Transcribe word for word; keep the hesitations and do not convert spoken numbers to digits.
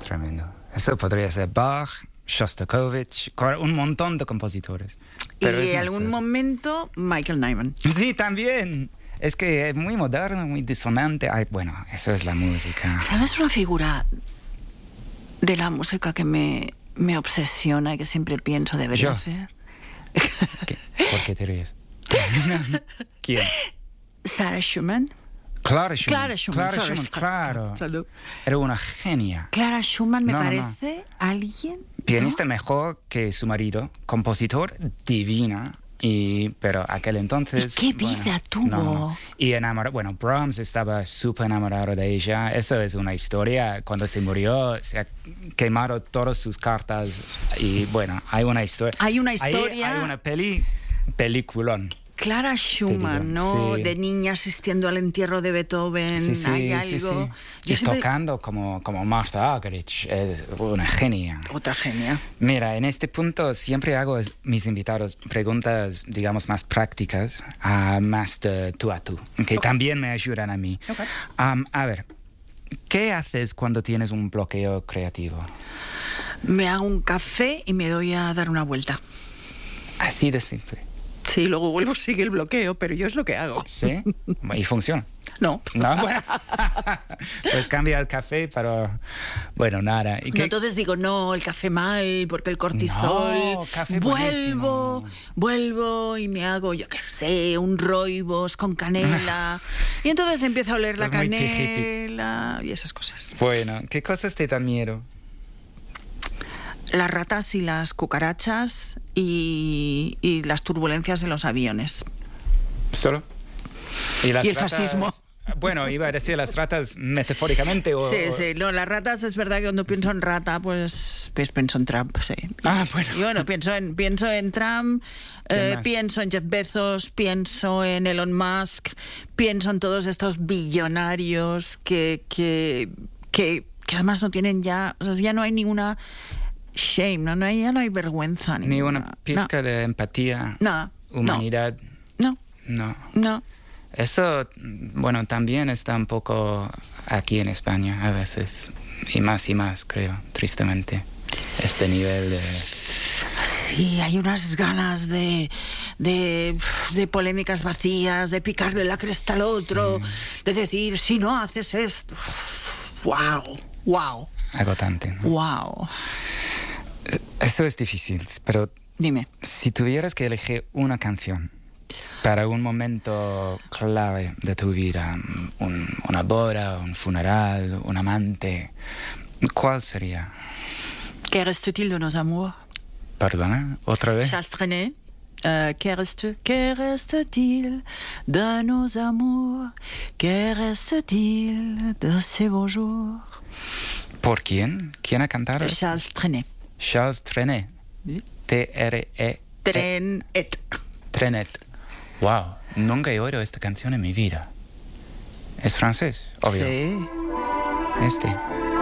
tremendo. Eso podría ser Bach, Shostakovich, un montón de compositores. Pero y en es algún Mozart. momento Michael Nyman. Sí, también. Es que es muy moderno, muy disonante. Ay, bueno, eso es la música. ¿Sabes una figura de la música que me, me obsesiona y que siempre pienso debería Yo. ser? ¿Qué? ¿Por qué te ríes? ¿Quién? Sarah Schumann. Clara Schumann. Clara Schumann, Clara sorry, Schumann, claro. salud. Era una genia. Clara Schumann me No, no, no. parece alguien... Pianista ¿no? mejor que su marido, compositor divina, y, pero aquel entonces... ¿Y qué bueno, vida tuvo? no, no. Y enamorado, bueno, Brahms estaba súper enamorado de ella. Eso es una historia. Cuando se murió, se ha quemado todas sus cartas y bueno, hay una historia. Hay una Ahí historia... hay una peli, peliculón. Clara Schumann, digo, ¿no? sí. De niña asistiendo al entierro de Beethoven, Sí, sí, hay sí, algo... sí. Yo Y siempre- tocando como, como Martha Argerich, es una genia. Otra genia. Mira, en este punto siempre hago a mis invitados preguntas, digamos, más prácticas, ah, más de tú a tú, que también me ayudan a mí. Ok. Am, a ver, ¿qué haces cuando tienes un bloqueo creativo? Me hago un café y me doy a dar una vuelta. Así de simple. Sí, luego vuelvo, sigue el bloqueo, pero yo es lo que hago. ¿Sí? Y funciona. No. No, bueno. Pues cambia el café, pero bueno, nada. ¿Y No, qué- entonces digo, no, el café mal, porque el cortisol. No, café vuelvo, buenísimo. vuelvo y me hago, yo qué sé, un rooibos con canela. Y entonces empiezo a oler la Es muy hippie. canela y esas cosas. Bueno, ¿qué cosas te dan miedo? Las ratas y las cucarachas y, y las turbulencias de los aviones. ¿Solo? ¿Y, las Y el ratas? fascismo. Bueno, iba a decir las ratas metafóricamente o... Sí, sí, no, las ratas es verdad que cuando pienso en rata, pues, pues pienso en Trump, sí. Ah, bueno. Y bueno, pienso en, pienso en Trump, ¿Qué eh, más? pienso en Jeff Bezos, pienso en Elon Musk, pienso en todos estos billonarios que, que, que, que además no tienen ya, o sea, ya no hay ninguna shame, no, no hay, ya no hay vergüenza. Ni ninguna. una pizca de empatía, No, no, humanidad. no, No. no. Eso, bueno, también está un poco aquí en España a veces. Y más y más, creo, tristemente. Este nivel de... Sí, hay unas ganas de, de, de polémicas vacías, de picarle la cresta al otro, de decir, si no haces esto. ¡Wow! ¡Wow! agotante, ¿no? ¡Wow! Eso es difícil, pero Dime. si tuvieras que elegir una canción para un momento clave de tu vida, un- una boda, un funeral, un amante, ¿cuál sería? Que reste-t-il de nos amours? ¿Perdona? ¿Otra vez? Charles Trenet. Euh, que reste, que reste-t-il de nos amours? Que reste-t-il de ces beaux jours? ¿Por quién? ¿Quién ha cantado? Charles Trenet. Charles Trenet. Sí. T R E Trenet. Trenet. Wow, nunca he oído esta canción en mi vida. ¿Es francés? Obvio. Sí. Este.